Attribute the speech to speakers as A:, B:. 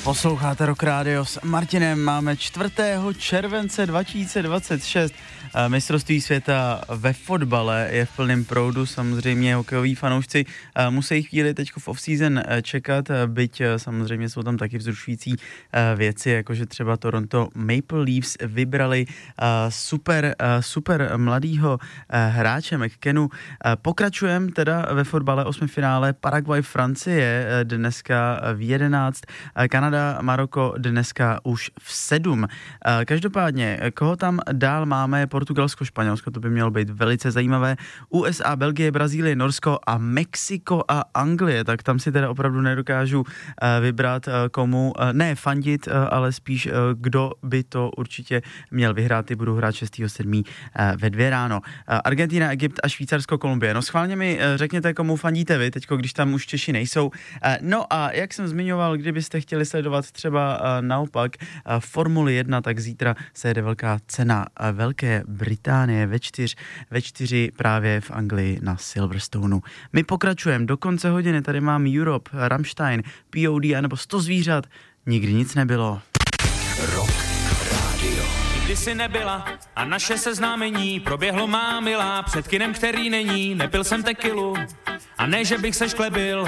A: Posloucháte Rock Radio s Martinem, máme 4. července 2026. Mistrovství světa ve fotbale je v plném proudu, samozřejmě hokejoví fanoušci musí chvíli teď v off-season čekat, byť samozřejmě jsou tam taky vzrušující věci, jakože třeba Toronto Maple Leafs vybrali super mladýho hráče McKennu. Pokračujeme teda ve fotbale 8. finále Paraguay Francie dneska v 11, Kanada Maroko dneska už v 7. Každopádně, koho tam dál máme? Portugalsko, Španělsko, to by mělo být velice zajímavé. USA, Belgie, Brazílie, Norsko a Mexiko a Anglie, tak tam si teda opravdu nedokážu vybrat komu, ne fandit, ale spíš kdo by to určitě měl vyhrát. Ty budou hrát 6.7. ve 2 ráno. Argentina, Egypt a Švýcarsko, Kolumbie. No schválně mi řekněte, komu fandíte vy, teďko, když tam už Češi nejsou. No a jak jsem zmiňoval, kdybyste chtěli sledovat třeba naopak Formuli 1, tak zítra se jede velká cena Velké Británie ve 4 právě v Anglii na Silverstoneu. My pokračujeme, do konce hodiny tady mám Europe, Rammstein, POD a nebo 100 zvířat, nikdy nic nebylo.
B: Rock Radio.
C: Nikdy jsi nebyla a naše seznámení proběhlo, má milá, před kinem, který není, nepil jsem tekilu a ne, že bych se šklebil.